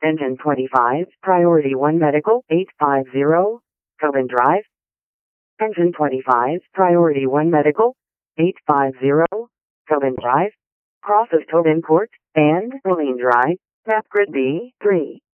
Engine 25, Priority 1 Medical, 850, Tobin Drive. Engine 25, Priority 1 Medical, 850, Tobin Drive. Cross of Tobin Court, and Moline Drive, Map Grid B3.